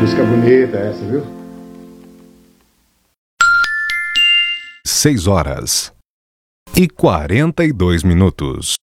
Música bonita essa, viu? 6 horas e 42 minutos.